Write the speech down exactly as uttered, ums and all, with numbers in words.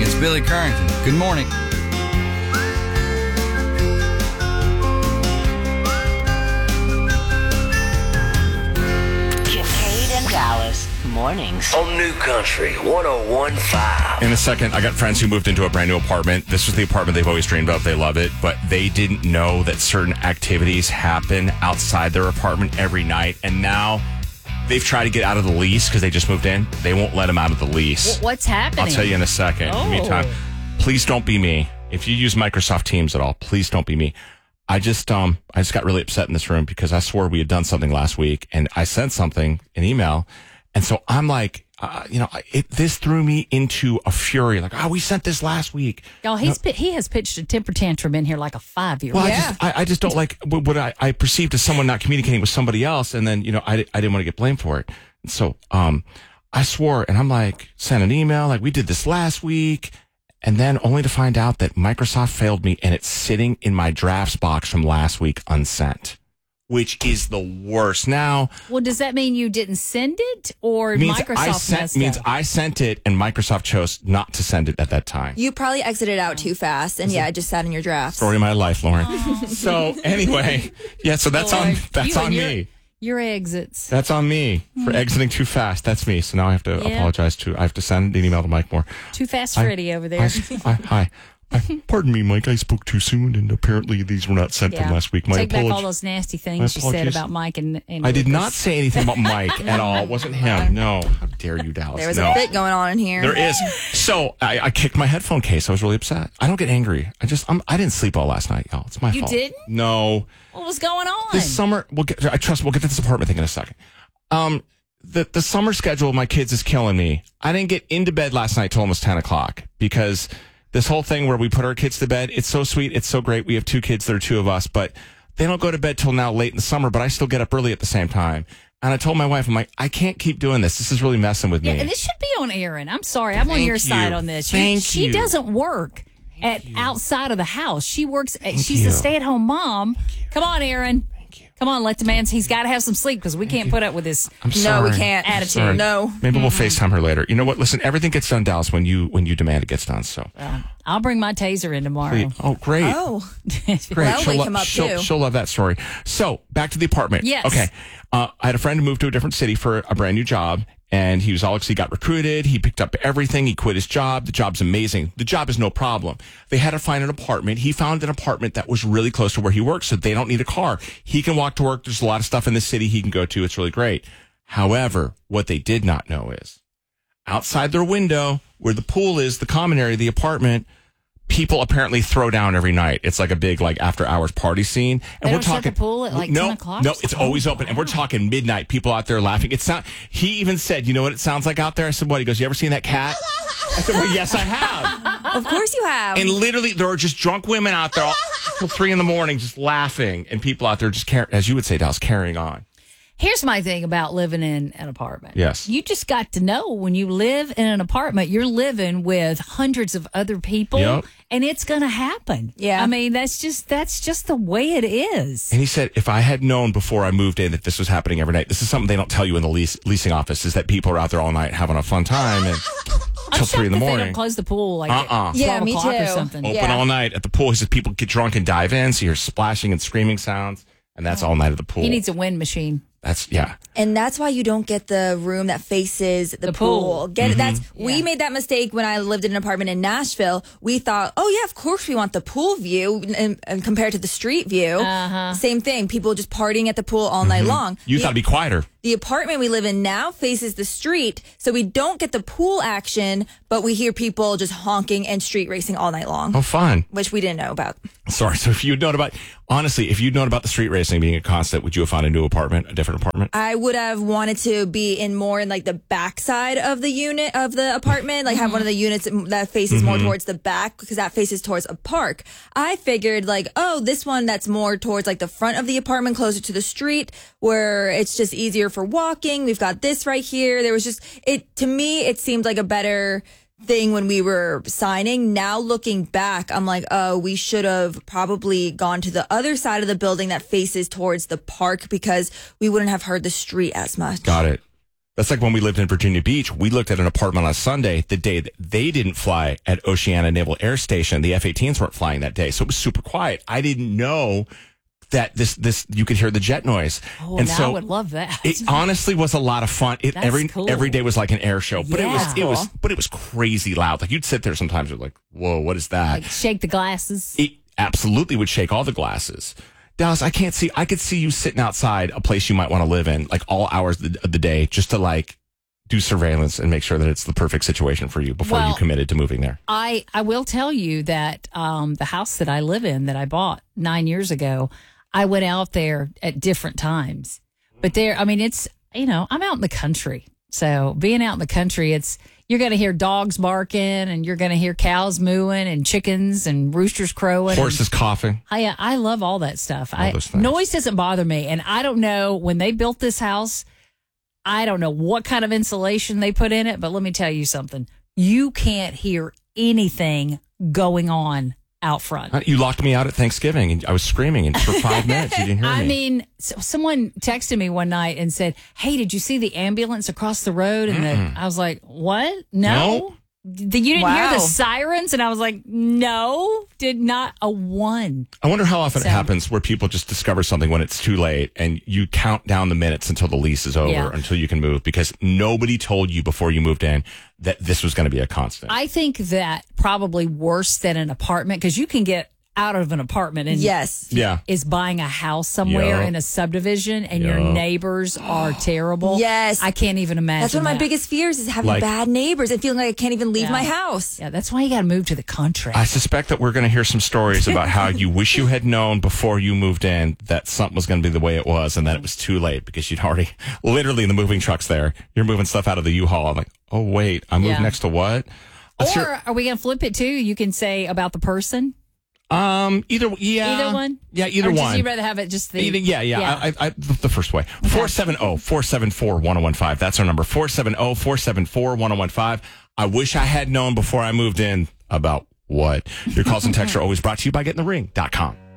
It's Billy Currington. Good morning. Kincaid and Dallas mornings On New Country one oh one point five. In a second, I got friends who moved into a brand new apartment. This was the apartment they've always dreamed of. They love it, but they didn't know that certain activities happen outside their apartment every night. And now they've tried to get out of the lease because they just moved in. They won't let them out of the lease. What's happening? I'll tell you in a second. Oh. In the meantime, please don't be me. If you use Microsoft Teams at all, please don't be me. I just um I just got really upset in this room because I swore we had done something last week, and I sent something, an email, and so I'm like, uh, you know, it, this threw me into a fury. Like, oh, we sent this last week. Y'all, he's pi- he has pitched a temper tantrum in here like a five-year-old. Well, I just I, I just don't like what, what I, I perceived as someone not communicating with somebody else, and then you know I I didn't want to get blamed for it. And so um I swore, and I'm like, sent an email like we did this last week. And then only to find out that Microsoft failed me, and it's sitting in my drafts box from last week unsent, which is the worst. Now, Well, does that mean you didn't send it, or means Microsoft I sent messed means up? I sent it, and Microsoft chose not to send it at that time. You probably exited out too fast, and yeah, it just sat in your drafts. Story of my life, Lauren. So anyway, yeah. So that's on Lord, that's you on and your- me. Your exits. That's on me for exiting too fast. That's me. So now I have to Yeah. apologize to. I have to send an email to Mike Moore. Too fast I- Freddy over there. I, I, hi. I, pardon me, Mike. I spoke too soon, and apparently these were not sent Yeah. from last week. My Take back apologies. all those nasty My things you said apologies. about Mike and, and I did Lucas. not say anything about Mike at all. It wasn't him. No. How dare you, Dallas? There was no. a fit going on in here. There is. So I, I kicked my headphone case. I was really upset. I don't get angry. I just I'm, I didn't sleep all last night, y'all. It's my You fault. didn't? No. What was going on? This summer, we'll get. I trust. We'll get to this apartment thing in a second. Um, the the summer schedule of my kids is killing me. I didn't get into bed last night till almost ten o'clock because this whole thing where we put our kids to bed, it's so sweet, it's so great. We have two kids, there are two of us, but they don't go to bed till now late in the summer. But I still get up early at the same time. And I told my wife, I'm like, I can't keep doing this. This is really messing with yeah, me. and this should be on Aaron. I'm sorry. I'm on Thank your side you. on this. Thank she, you. She doesn't work at outside of the house. She works. She's you. a stay-at-home mom. Come on, Aaron. Come on, let the man. He's got to have some sleep because we can't put up with this. I'm No, sorry. we can't. I'm Attitude. sorry. No. Maybe we'll FaceTime her later. You know what? Listen, everything gets done, Dallas, when you when you demand it gets done. So, I'll bring my taser in tomorrow. oh, great. Oh, Great. That'll she'll, wake lo- him up, she'll, too. she'll love that story. So back to the apartment. Yes. Okay. Uh, I had a friend who moved to a different city for a brand new job, and he was all he got recruited. He picked up everything. He quit his job. The job's amazing. The job is no problem. They had to find an apartment. He found an apartment that was really close to where he works, so they don't need a car. He can walk to work. There's a lot of stuff in the city he can go to. It's really great. However, what they did not know is outside their window, where the pool is, the common area of the apartment, people apparently throw down every night. It's like a big like after hours party scene. And They we're don't shut talking the pool at, like, no, ten o'clock No, or it's something? always open. And we're talking midnight, people out there laughing. It's not he even said, you know what it sounds like out there? I said, what? He goes, you ever seen that cat? I said, well, yes, I have. of course you have. And literally there are just drunk women out there all, till three in the morning just laughing, and people out there just car- as you would say, Dallas, carrying on. Here's my thing about living in an apartment. Yes. You just got to know when you live in an apartment, you're living with hundreds of other people, Yep. and it's going to happen. Yeah. I mean, that's just that's just the way it is. And he said, if I had known before I moved in that this was happening every night, this is something they don't tell you in the lease, leasing office, is that people are out there all night having a fun time and I'm till shocked three in the that They morning. don't close the pool like Uh-uh. at Yeah, twelve me o'clock or too. something. Open Yeah. all night at the pool. He says people get drunk and dive in, so you're splashing and screaming sounds, and that's all night at the pool. He needs a wind machine. That's yeah. And that's why you don't get the room that faces the, The pool. pool. Get that's we Yeah. made that mistake when I lived in an apartment in Nashville. We thought, oh yeah, of course we want the pool view, and, and compared to the street view, Uh-huh. same thing. People just partying at the pool all night long. You the, thought it'd be quieter. the apartment we live in now faces the street, so we don't get the pool action, but we hear people just honking and street racing all night long, Oh, fun. which we didn't know about. Sorry. So if you'd known about, honestly, if you'd known about the street racing being a constant, would you have found a new apartment, a different apartment? I would have wanted to be in more in like the backside of the unit of the apartment, like have one of the units that faces more towards the back because that faces towards a park. I figured like, oh, this one that's more towards like the front of the apartment, closer to the street, where it's just easier for walking. We've got this right here. There was just it to me. It seemed like a better thing when we were signing. Now looking back, I'm like, oh, we should have probably gone to the other side of the building that faces towards the park because we wouldn't have heard the street as much. Got it. That's like when we lived in Virginia Beach. We looked at an apartment on Sunday, the day that they didn't fly at Oceana Naval Air Station. The F eighteens weren't flying that day, so it was super quiet. I didn't know that this this you could hear the jet noise. Oh, and now so I would love that. It honestly was a lot of fun. It, That's every cool. every day was like an air show, but Yeah. it was it was but it was crazy loud. Like you'd sit there sometimes, you're like, "Whoa, what is that?" Like shake the glasses. It absolutely would shake all the glasses. Dallas, I can't see. I could see you sitting outside a place you might want to live in, like all hours of the, of the day, just to like do surveillance and make sure that it's the perfect situation for you before Well, you committed to moving there. I, I will tell you that um, the house that I live in that I bought nine years ago, I went out there at different times. But there, I mean, it's, you know, I'm out in the country. So being out in the country, it's, you're going to hear dogs barking and you're going to hear cows mooing and chickens and roosters crowing. Horses coughing. I, I love all that stuff. I, those things. noise doesn't bother me. And I don't know, when they built this house, I don't know what kind of insulation they put in it, but let me tell you something. You can't hear anything going on out front. You locked me out at Thanksgiving, and I was screaming and for five minutes. You didn't hear I me. mean, so someone texted me one night and said, "Hey, did you see the ambulance across the road?" And the, I was like, "What? No." No? The, you didn't hear Wow. the sirens? And I was like, no, did not a one. I wonder how often So- it happens where people just discover something when it's too late, and you count down the minutes until the lease is over, Yeah. until you can move, because nobody told you before you moved in that this was going to be a constant. I think that probably worse than an apartment, because you can get out of an apartment and Yes. yeah. is buying a house somewhere Yeah. in a subdivision and your Yeah. neighbors are terrible. Yes. I can't even imagine. That's one of my that. biggest fears is having Like- bad neighbors and feeling like I can't even leave Yeah. my house. Yeah, that's why you got to move to the country. I suspect that we're going to hear some stories about how you wish you had known before you moved in that something was going to be the way it was, and that it was too late because you'd already, literally in the moving trucks there, you're moving stuff out of the U-Haul. I'm like, oh, wait, I moved Yeah. next to what? Let's or hear- are we going to flip it too? You can say about the person. um, either, yeah. Either one? Yeah, either or one. Just, you'd rather have it just the. Either, yeah, yeah. I, I, I, the first way. four seven zero, four seven four, one zero one five. That's our number. four seven zero, four seven four, one zero one five. I wish I had known before I moved in about what. Your calls and texts are always brought to you by getting the ring dot com.